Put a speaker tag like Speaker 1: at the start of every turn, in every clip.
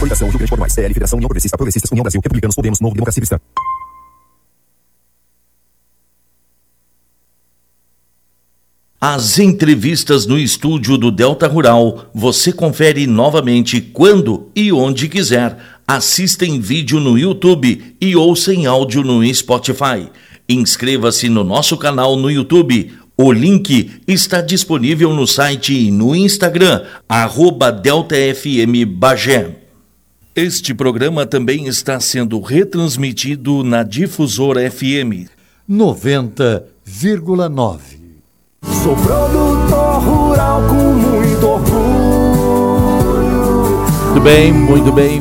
Speaker 1: Coligação Rio Grande por Mais, PL, Federação União Progressistas, União Brasil, Republicanos, Podemos, Novo, Democracia Cristã.
Speaker 2: As entrevistas no estúdio do Delta Rural você confere novamente quando e onde quiser. Assista em vídeo no YouTube e ouça em áudio no Spotify. Inscreva-se no nosso canal no YouTube. O link está disponível no site e no Instagram, @DeltaFMBagé. Este programa também está sendo retransmitido na Difusora FM
Speaker 3: 90,9.
Speaker 4: Sou produtor rural com muito orgulho.
Speaker 2: Muito bem,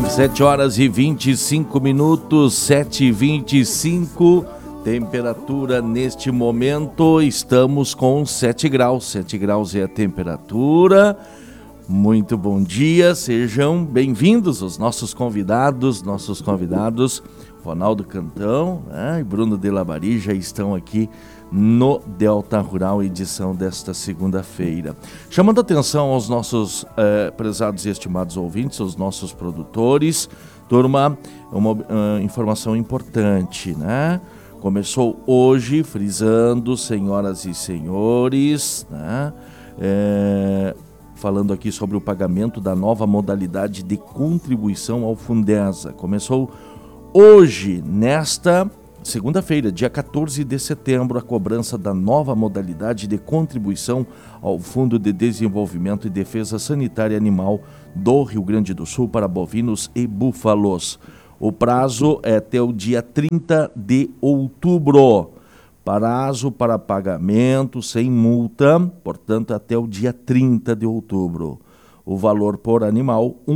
Speaker 2: 7h25, 7h25, temperatura neste momento, estamos com 7 graus, 7 graus é a temperatura. Muito bom dia, sejam bem-vindos os nossos convidados, Ronaldo Cantão, e Bruno Delabari já estão aqui no Delta Rural, edição desta segunda-feira. Chamando atenção aos nossos prezados e estimados ouvintes, aos nossos produtores. Turma, uma informação importante, né? Começou hoje, frisando, senhoras e senhores, né? Falando aqui sobre o pagamento da nova modalidade de contribuição ao Fundesa. Começou hoje, nesta segunda-feira, dia 14 de setembro, a cobrança da nova modalidade de contribuição ao Fundo de Desenvolvimento e Defesa Sanitária Animal do Rio Grande do Sul para bovinos e búfalos. O prazo é até o dia 30 de outubro. Prazo para pagamento sem multa, portanto, até o dia 30 de outubro. O valor por animal, R$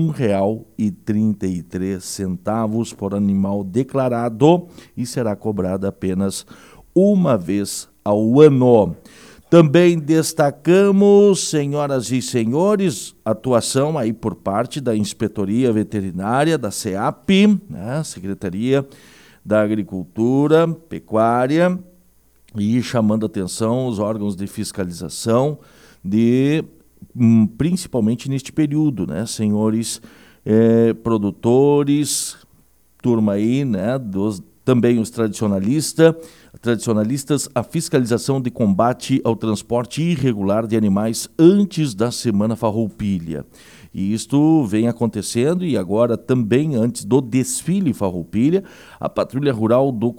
Speaker 2: 1,33 por animal declarado e será cobrado apenas uma vez ao ano. Também destacamos, senhoras e senhores, atuação aí por parte da Inspetoria Veterinária, da SEAP, né, Secretaria da Agricultura, Pecuária, e chamando atenção os órgãos de fiscalização principalmente neste período, né, senhores produtores, turma aí, né, também os tradicionalistas, a fiscalização de combate ao transporte irregular de animais antes da Semana Farroupilha. E isto vem acontecendo e agora também antes do desfile Farroupilha, a Patrulha Rural do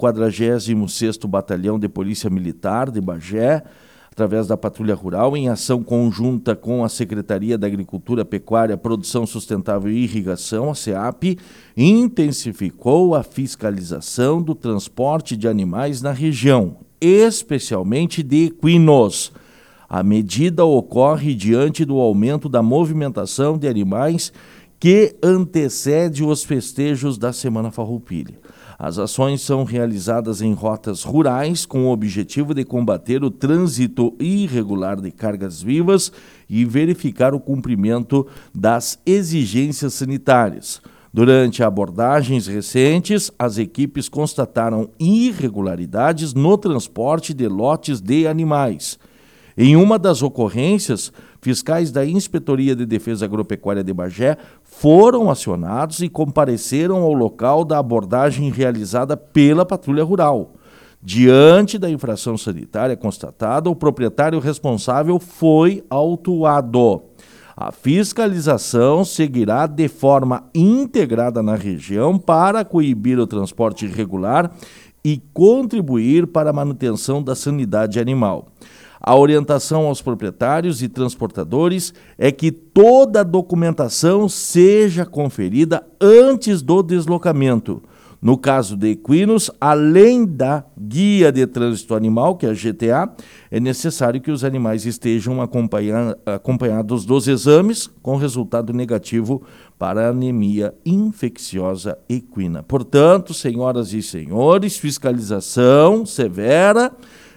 Speaker 2: 46º Batalhão de Polícia Militar de Bagé, através da Patrulha Rural, em ação conjunta com a Secretaria da Agricultura, Pecuária, Produção Sustentável e Irrigação, a SEAP, intensificou a fiscalização do transporte de animais na região, especialmente de equinos. A medida ocorre diante do aumento da movimentação de animais que antecede os festejos da Semana Farroupilha. As ações são realizadas em rotas rurais com o objetivo de combater o trânsito irregular de cargas vivas e verificar o cumprimento das exigências sanitárias. Durante abordagens recentes, as equipes constataram irregularidades no transporte de lotes de animais. Em uma das ocorrências, fiscais da Inspetoria de Defesa Agropecuária de Bagé foram acionados e compareceram ao local da abordagem realizada pela Patrulha Rural. Diante da infração sanitária constatada, o proprietário responsável foi autuado. A fiscalização seguirá de forma integrada na região para coibir o transporte irregular e contribuir para a manutenção da sanidade animal. A orientação aos proprietários e transportadores é que toda a documentação seja conferida antes do deslocamento. No caso de equinos, além da Guia de Trânsito Animal, que é a GTA, é necessário que os animais estejam acompanhados dos exames com resultado negativo para anemia infecciosa equina. Portanto, senhoras e senhores, fiscalização severa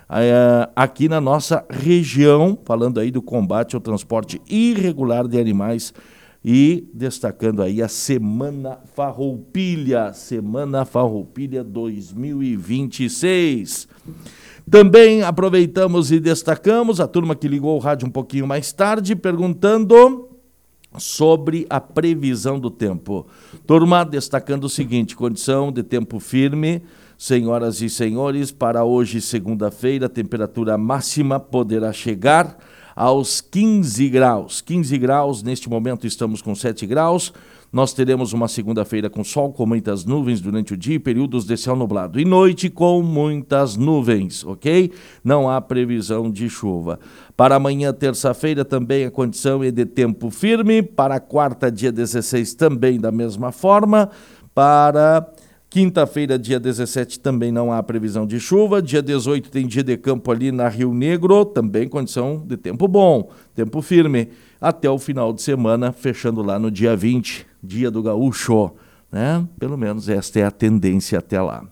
Speaker 2: aqui na nossa região, falando aí do combate ao transporte irregular de animais e destacando aí a Semana Farroupilha 2026. Também aproveitamos e destacamos a turma que ligou o rádio um pouquinho mais tarde, perguntando sobre a previsão do tempo. Turma, destacando o seguinte: condição de tempo firme, senhoras e senhores, para hoje, segunda-feira, a temperatura máxima poderá chegar aos 15 graus. 15 graus, neste momento estamos com 7 graus. Nós teremos uma segunda-feira com sol, com muitas nuvens durante o dia e períodos de céu nublado. E noite com muitas nuvens, ok? Não há previsão de chuva. Para amanhã, terça-feira, também a condição é de tempo firme. Para quarta, dia 16, também da mesma forma. Para quinta-feira, dia 17, também não há previsão de chuva. Dia 18 tem dia de campo ali na Rio Negro, também condição de tempo bom, tempo firme. Até o final de semana, fechando lá no dia 20, dia do gaúcho, né? Pelo menos esta é a tendência até lá.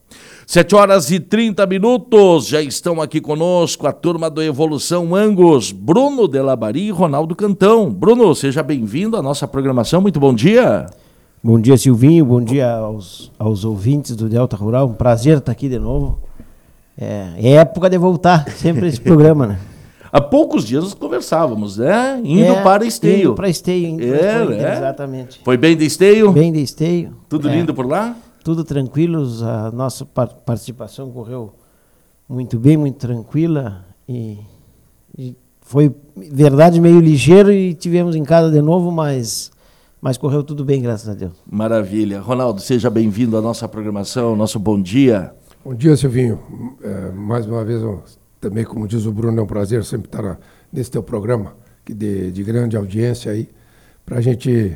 Speaker 2: 7h30, já estão aqui conosco a turma do Evolução Angus, Bruno Delabari e Ronaldo Cantão. Bruno, seja bem-vindo à nossa programação, muito bom dia.
Speaker 3: Bom dia, Silvinho, bom dia aos ouvintes do Delta Rural, um prazer estar aqui de novo. É época de voltar sempre esse programa, né?
Speaker 2: Há poucos dias nós conversávamos, né? Indo para Esteio.
Speaker 3: Indo para Esteio, exatamente.
Speaker 2: Foi bem de Esteio?
Speaker 3: Bem de Esteio.
Speaker 2: Tudo lindo por lá?
Speaker 3: Tudo tranquilo, a nossa participação correu muito bem, muito tranquila e foi, verdade, meio ligeiro e tivemos em casa de novo, mas correu tudo bem, graças a Deus.
Speaker 2: Maravilha. Ronaldo, seja bem-vindo à nossa programação, nosso bom dia.
Speaker 5: Bom dia, Silvinho. Mais uma vez, também, como diz o Bruno, é um prazer sempre estar nesse teu programa, que de grande audiência aí, para a gente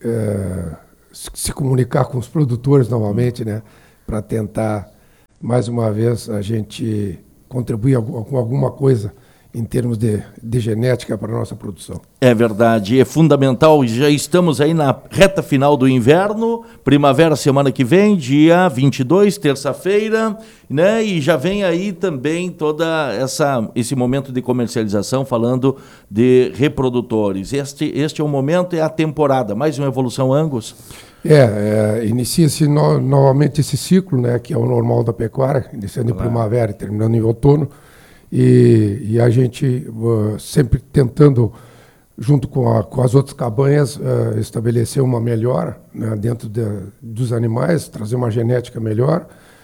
Speaker 5: se comunicar com os produtores novamente, né? Para tentar, mais uma vez, a gente contribuir com alguma coisa em termos de genética para a nossa produção.
Speaker 2: É verdade, é fundamental. Já estamos aí na reta final do inverno, primavera semana que vem, dia 22, terça-feira, né? E já vem aí também toda esse momento de comercialização, falando de reprodutores. Este é o momento, é a temporada. Mais uma Evolução Angus?
Speaker 5: Inicia-se novamente esse ciclo, né? Que é o normal da pecuária, iniciando em primavera e terminando em outono. E a gente sempre tentando, junto com as outras cabanhas, estabelecer uma melhora, né, dentro dos animais, trazer uma genética melhor.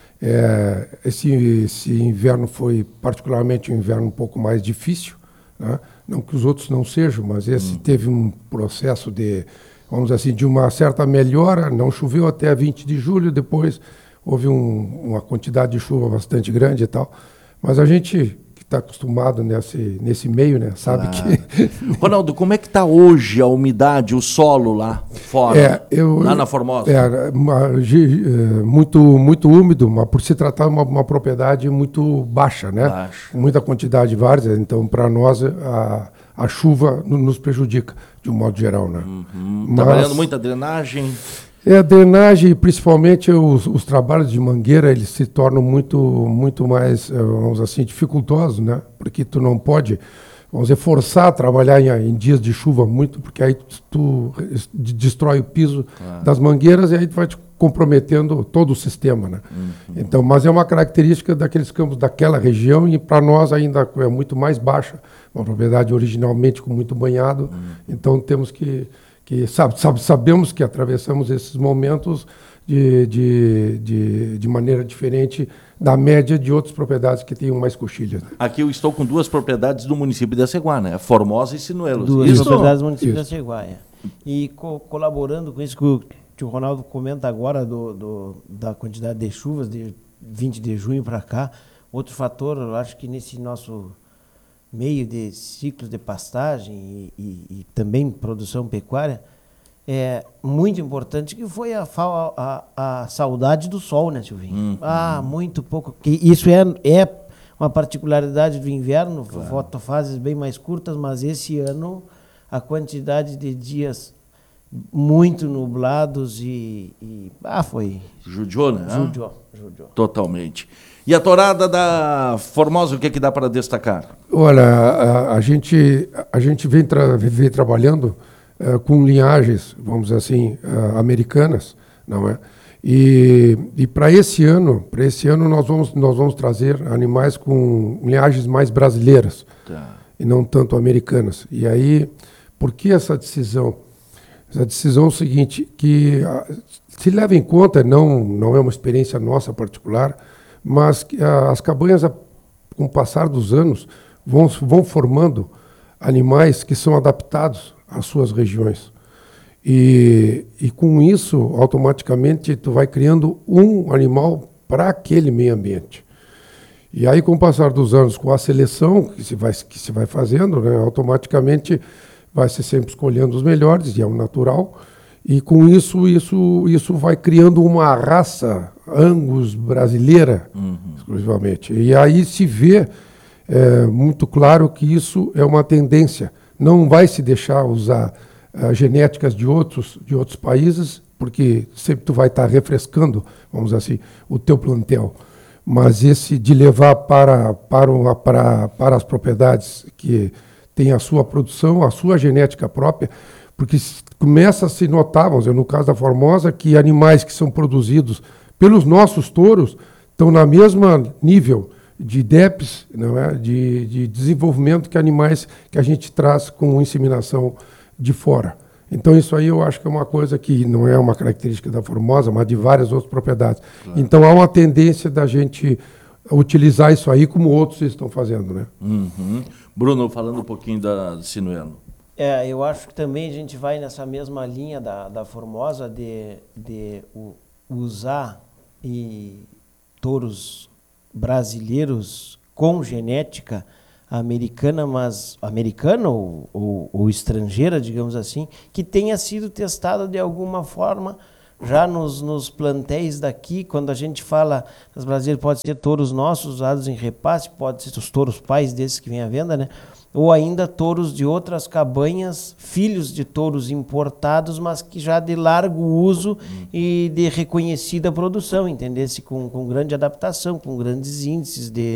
Speaker 5: Esse inverno foi particularmente um inverno um pouco mais difícil, né? Não que os outros não sejam, mas esse teve um processo vamos dizer assim, de uma certa melhora. Não choveu até 20 de julho, depois houve uma quantidade de chuva bastante grande e tal, mas a gente está acostumado nesse meio, né? Sabe que...
Speaker 2: Ronaldo, como é que está hoje a umidade, o solo lá fora, lá na Formosa?
Speaker 5: Muito úmido, mas por se tratar de uma propriedade muito baixa, né? Muita quantidade de várzea, então para nós a chuva nos prejudica, de um modo geral, né?
Speaker 2: Trabalhando muita drenagem?
Speaker 5: A drenagem, principalmente os trabalhos de mangueira, eles se tornam muito mais, vamos dizer assim, dificultosos, né? Porque tu não pode, vamos dizer, forçar a trabalhar em dias de chuva muito, porque aí tu destrói o piso das mangueiras e aí tu vai te comprometendo todo o sistema, né? Então, mas é uma característica daqueles campos daquela região e para nós ainda é muito mais baixa, uma propriedade originalmente com muito banhado, então temos que sabemos que atravessamos esses momentos de maneira diferente da média de outras propriedades que tenham mais coxilhas. Né?
Speaker 2: Aqui eu estou com duas propriedades do município de Aceguá, né? Formosa e Sinuelos.
Speaker 3: Duas propriedades do município de Aceguá, E colaborando com isso que o Ronaldo comenta agora da quantidade de chuvas de 20 de junho para cá, outro fator, eu acho que nesse nosso meio de ciclos de pastagem e também produção pecuária, é muito importante, que foi a saudade do sol, né, Silvinho? Muito pouco. Isso é uma particularidade do inverno, fotofases bem mais curtas, mas esse ano a quantidade de dias muito nublados foi...
Speaker 2: Judiou, né?
Speaker 3: Judiou.
Speaker 2: Totalmente. E a tourada da Formosa, o que dá para destacar?
Speaker 5: Olha, a gente vem trabalhando com linhagens, vamos dizer assim, americanas, não é? E para esse ano nós vamos trazer animais com linhagens mais brasileiras, e não tanto americanas. E aí, por que essa decisão? Mas a decisão é o seguinte, que se leva em conta, não é uma experiência nossa particular, mas que as cabanhas, com o passar dos anos, vão formando animais que são adaptados às suas regiões. E com isso, automaticamente, tu vai criando um animal para aquele meio ambiente. E aí, com o passar dos anos, com a seleção que se vai fazendo, né, automaticamente vai se sempre escolhendo os melhores, e é o natural. E com isso vai criando uma raça Angus brasileira, exclusivamente. E aí se vê muito claro que isso é uma tendência. Não vai se deixar usar genéticas de outros países, porque sempre tu vai estar refrescando, vamos dizer assim, o teu plantel. Mas esse de levar para as propriedades que têm a sua produção, a sua genética própria, porque começa a se notar, vamos dizer, no caso da Formosa, que animais que são produzidos pelos nossos touros estão na mesma nível de DEPs, não é? de desenvolvimento que animais que a gente traz com inseminação de fora. Então isso aí eu acho que é uma coisa que não é uma característica da Formosa, mas de várias outras propriedades. Claro. Então há uma tendência da gente utilizar isso aí como outros estão fazendo, né?
Speaker 2: Bruno, falando um pouquinho da Sinuelo.
Speaker 3: Eu acho que também a gente vai nessa mesma linha da Formosa de usar touros brasileiros com genética americana, mas americana ou estrangeira, digamos assim, que tenha sido testada de alguma forma já nos plantéis daqui. Quando a gente fala das brasileiras, pode ser touros nossos usados em repasse, pode ser os touros pais desses que vêm à venda, né? Ou ainda touros de outras cabanhas, filhos de touros importados, mas que já de largo uso e de reconhecida produção, entendesse? Com grande adaptação, com grandes índices de